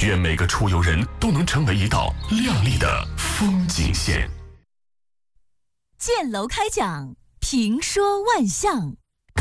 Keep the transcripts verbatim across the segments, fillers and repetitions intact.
愿每个出游人都能成为一道亮丽的风景线。 建楼开讲，评说万象。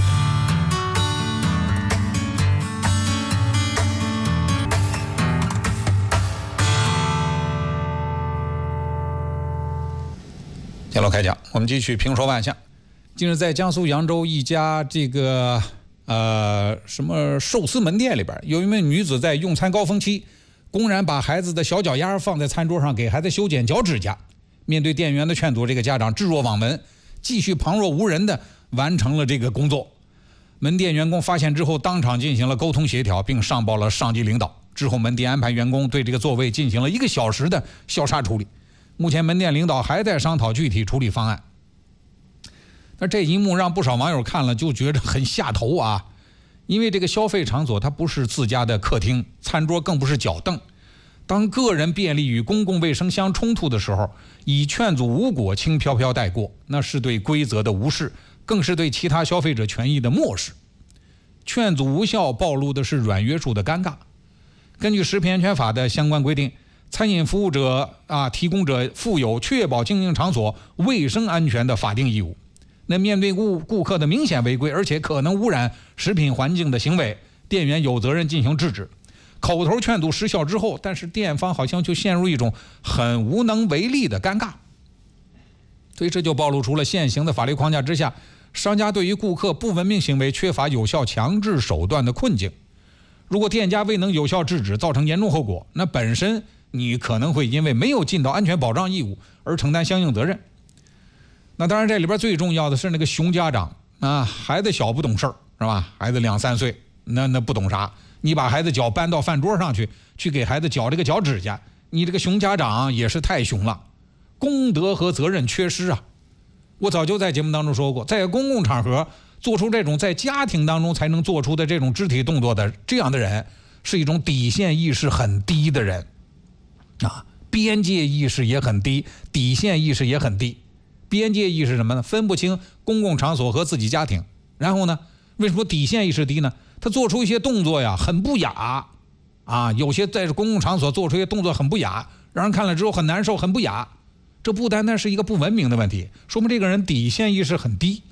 建楼开讲，我们继续评说万象。近日在江苏扬州一家这个呃什么寿司门店里边，有一名女子在用餐高峰期，公然把孩子的小脚丫放在餐桌上给孩子修剪脚指甲。面对店员的劝阻，这个家长置若罔闻，继续旁若无人的完成了这个工作。门店员工发现之后，当场进行了沟通协调，并上报了上级领导。之后门店安排员工对这个座位进行了一个小时的消杀处理。目前门店领导还在商讨具体处理方案。那这一幕让不少网友看了就觉得很下头啊，因为这个消费场所它不是自家的客厅，餐桌更不是脚凳。当个人便利与公共卫生相冲突的时候，以劝阻无果轻飘飘带过，那是对规则的无视，更是对其他消费者权益的漠视。劝阻无效暴露的是软约束的尴尬。根据食品安全法的相关规定，餐饮服务者啊提供者负有确保经营场所卫生安全的法定义务。那面对顾顾客的明显违规而且可能污染食品环境的行为，店员有责任进行制止。口头劝阻失效之后，但是店方好像就陷入一种很无能为力的尴尬。所以这就暴露出了现行的法律框架之下，商家对于顾客不文明行为缺乏有效强制手段的困境。如果店家未能有效制止，造成严重后果，那本身你可能会因为没有尽到安全保障义务而承担相应责任。那当然这里边最重要的是那个熊家长啊，孩子小不懂事儿是吧？孩子两三岁，那那不懂啥，你把孩子脚搬到饭桌上去，去给孩子绞这个脚指甲，你这个熊家长也是太熊了，公德和责任缺失啊！我早就在节目当中说过，在公共场合做出这种在家庭当中才能做出的这种肢体动作的这样的人，是一种底线意识很低的人啊，边界意识也很低，底线意识也很低。边界意识什么呢？分不清公共场所和自己家庭。然后呢，为什么底线意识低呢？他做出一些动作呀，很不雅啊！有些在公共场所做出一些动作很不雅，让人看了之后很难受，很不雅。这不单单是一个不文明的问题，说明这个人底线意识很低。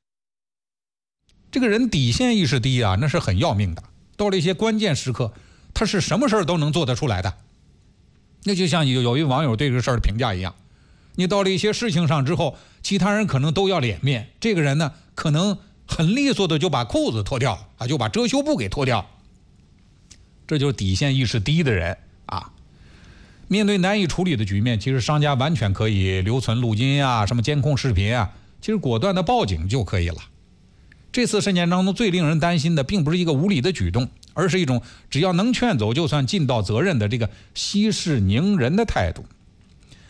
这个人底线意识低啊，那是很要命的。到了一些关键时刻，他是什么事儿都能做得出来的。那就像有有一网友对这个事儿的评价一样，你到了一些事情上之后，其他人可能都要脸面，这个人呢，可能很利索的就把裤子脱掉啊，就把遮羞布给脱掉。这就是底线意识低的人啊。面对难以处理的局面，其实商家完全可以留存录音啊，什么监控视频啊，其实果断的报警就可以了。这次事件当中最令人担心的，并不是一个无理的举动，而是一种只要能劝走就算尽到责任的这个息事宁人的态度。